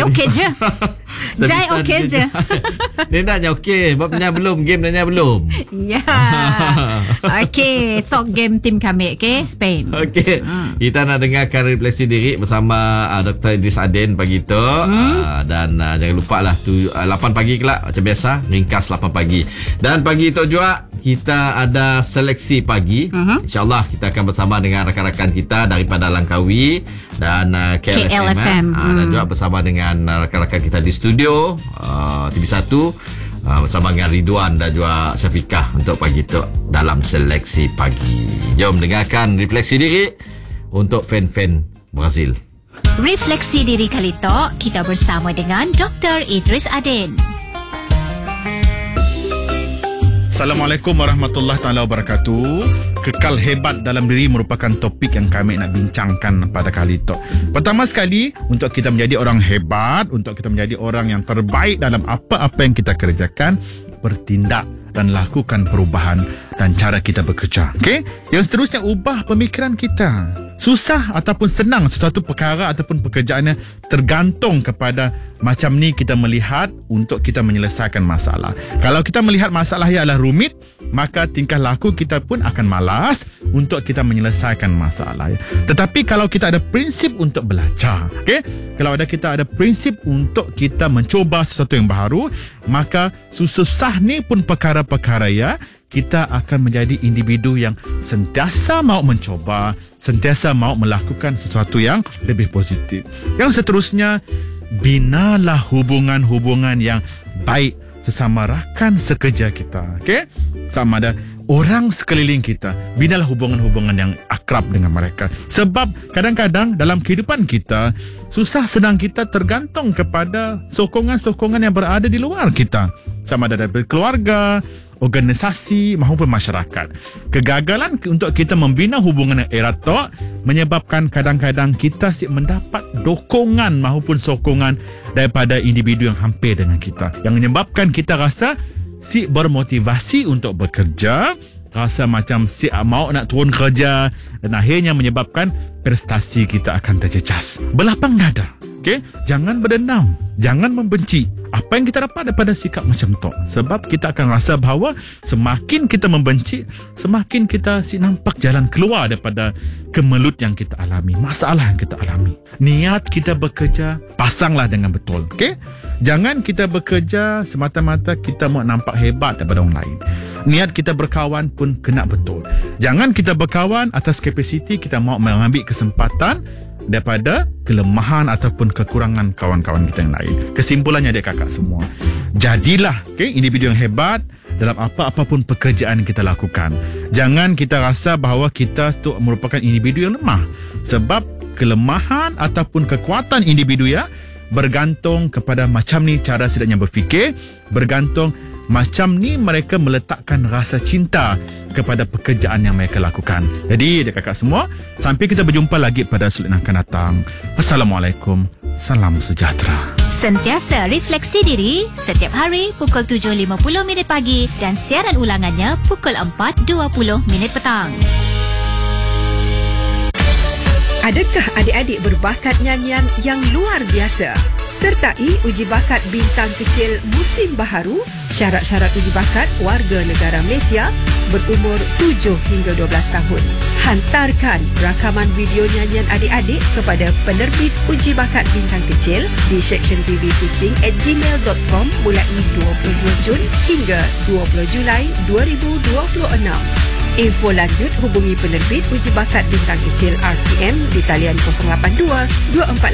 okey je. Jai okey je. Dia naknya okey. Babnya belum. Game naknya belum. Ya. Okey. Sok game tim kami. Okey. Spain. Okey. Kita nak dengarkan refleksi diri bersama Dr. Idris Adin pagi tu. Dan jangan lupa lah 8 pagi kelak macam biasa. Ringkas 8 pagi. Dan pagi tu juga kita ada seleksi pagi. InsyaAllah kita akan bersama dengan rakan-rakan kita daripada Langkawi dan KLFM. Dan juga bersama dengan rakan-rakan kita di studio TV1 bersama dengan Ridwan dan juga Syafiqah untuk pagi tu dalam seleksi pagi. Jom dengarkan refleksi diri untuk fan-fan Brazil. Refleksi diri kali tu kita bersama dengan Dr. Idris Adin. Assalamualaikum warahmatullahi taala wabarakatuh. Kekal hebat dalam diri merupakan topik yang kami nak bincangkan pada kali ini. Pertama sekali, untuk kita menjadi orang hebat, untuk kita menjadi orang yang terbaik dalam apa-apa yang kita kerjakan, bertindak dan lakukan perubahan dan cara kita bekerja. Okey? Yang seterusnya, ubah pemikiran kita. Susah ataupun senang sesuatu perkara ataupun pekerjaannya tergantung kepada macam ni kita melihat untuk kita menyelesaikan masalah. Kalau kita melihat masalah yang adalah rumit, maka tingkah laku kita pun akan malas untuk kita menyelesaikan masalah. Tetapi kalau kita ada prinsip untuk belajar, okay? Kalau kita ada prinsip untuk kita mencuba sesuatu yang baru, maka susah ni pun perkara-perkara ya, kita akan menjadi individu yang sentiasa mau mencoba, sentiasa mau melakukan sesuatu yang lebih positif. Yang seterusnya, binalah hubungan-hubungan yang baik sesama rakan sekerja kita. Okay? Sama ada orang sekeliling kita, binalah hubungan-hubungan yang akrab dengan mereka. Sebab kadang-kadang dalam kehidupan kita, susah senang kita tergantung kepada sokongan-sokongan yang berada di luar kita. Sama ada dari keluarga, organisasi maupun masyarakat. Kegagalan untuk kita membina hubungan yang erat tu menyebabkan kadang-kadang kita mendapat dokongan maupun sokongan daripada individu yang hampir dengan kita, yang menyebabkan kita rasa bermotivasi untuk bekerja, rasa macam mau nak turun kerja, dan akhirnya menyebabkan prestasi kita akan terjejas. Berlapang dada. Okay? Jangan berdendam, jangan membenci apa yang kita dapat daripada sikap macam tu. Sebab kita akan rasa bahawa semakin kita membenci, semakin kita nampak jalan keluar daripada kemelut yang kita alami, masalah yang kita alami. Niat kita bekerja, pasanglah dengan betul. Okay? Jangan kita bekerja semata-mata kita mau nampak hebat daripada orang lain. Niat kita berkawan pun kena betul. Jangan kita berkawan atas kapasiti kita mau mengambil kesempatan daripada kelemahan ataupun kekurangan kawan-kawan kita yang lain. Kesimpulannya adik kakak semua, jadilah individu yang hebat dalam apa-apa pun pekerjaan yang kita lakukan. Jangan kita rasa bahawa kita tu merupakan individu yang lemah. Sebab kelemahan ataupun kekuatan individu ya bergantung kepada macam ni cara sedaknya berfikir, bergantung macam ni mereka meletakkan rasa cinta kepada pekerjaan yang mereka lakukan. Jadi adik kakak semua, sampai kita berjumpa lagi pada episod yang akan datang. Assalamualaikum. Salam sejahtera. Sentiasa refleksi diri setiap hari pukul 7.50 minit pagi dan siaran ulangannya pukul 4.20 minit petang. Adakah adik-adik berbakat nyanyian yang luar biasa? Sertai uji bakat bintang kecil musim baharu. Syarat-syarat uji bakat warga negara Malaysia berumur 7 hingga 12 tahun. Hantarkan rakaman video nyanyian adik-adik kepada penerbit uji bakat bintang kecil di seksyen tvkucing@gmail.com mulai 22 Jun hingga 20 Julai 2026. Info lanjut hubungi penerbit uji bakat bintang kecil RTM di talian 082 248